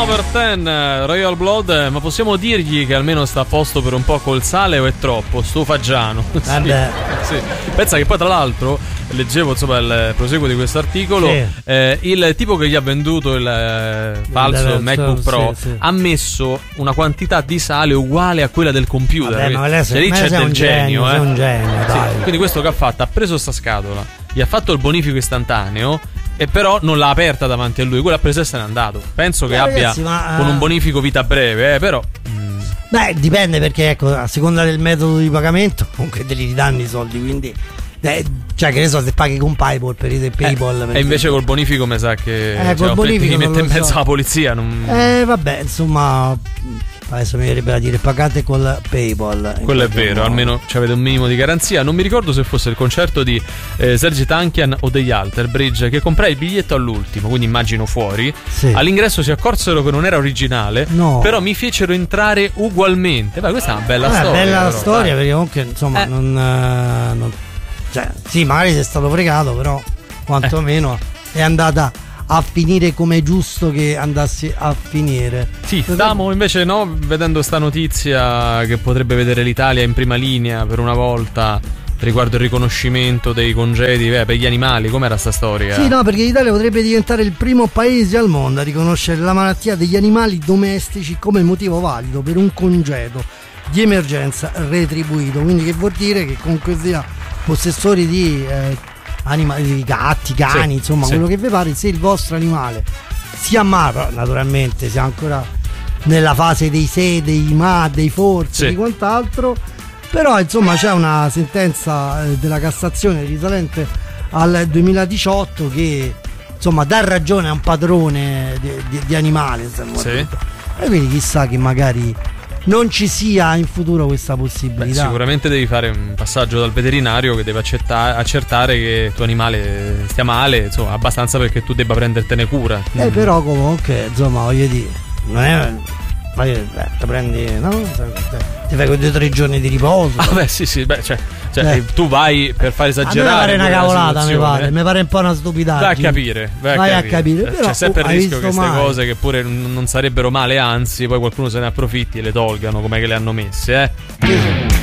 over 10, Royal Blood, ma possiamo dirgli che almeno sta a posto per un po' col sale o è troppo? Stufagiano. Vabbè. Sì. Pensa che poi tra l'altro leggevo insomma il proseguo di questo articolo, il tipo che gli ha venduto il falso MacBook Pro ha messo una quantità di sale uguale a quella del computer. Vabbè, ma lei, cioè, lì c'è del genio, è un genio, dai. Quindi questo che ha fatto? Ha preso sta scatola, gli ha fatto il bonifico istantaneo e però non l'ha aperta davanti a lui, quello ha preso e se n'è andato. Penso che abbia con un bonifico vita breve, però beh, dipende, perché ecco, a seconda del metodo di pagamento comunque te li ridanno i soldi, quindi cioè che ne so, se paghi con PayPal per i PayPal e invece col bonifico mi sa che col bonifico ti mette in mezzo la polizia, vabbè, insomma, adesso mi verrebbe da dire pagate col PayPal. Quello è vero, almeno avete un minimo di garanzia. Non mi ricordo se fosse il concerto di Serge Tankian o degli Alterbridge, che comprai il biglietto all'ultimo, quindi immagino fuori. All'ingresso si accorsero che non era originale, però mi fecero entrare ugualmente. Beh, questa è una bella storia. Bella però, storia, perché comunque insomma non cioè, sì, magari sei stato fregato, però quantomeno è andata a finire come è giusto che andasse a finire. Sì, stiamo invece vedendo sta notizia che potrebbe vedere l'Italia in prima linea per una volta riguardo il riconoscimento dei congedi per gli animali. Com'era sta storia? Sì, no, perché l'Italia potrebbe diventare il primo paese al mondo a riconoscere la malattia degli animali domestici come motivo valido per un congedo di emergenza retribuito. Quindi che vuol dire che comunque sia possessori di animali, di gatti, cani, insomma quello che vi pare, se il vostro animale si ammala, naturalmente siamo ancora nella fase dei se, dei ma, dei forse, di quant'altro, però insomma c'è una sentenza della Cassazione risalente al 2018 che insomma dà ragione a un padrone di animali, e quindi chissà che magari non ci sia in futuro questa possibilità. Sicuramente devi fare un passaggio dal veterinario che deve accertare che il tuo animale stia male, insomma, abbastanza perché tu debba prendertene cura. Però comunque, insomma, voglio dire, non è te prendi, no? Ti fai quei 2 o 3 giorni di riposo. Tu vai per far esagerare. A me pare una cavolata, mi pare un po' una stupidaggine. Vai a capire. Però, c'è sempre il rischio che queste cose che pure non sarebbero male, anzi poi qualcuno se ne approfitti e le tolgano come che le hanno messe,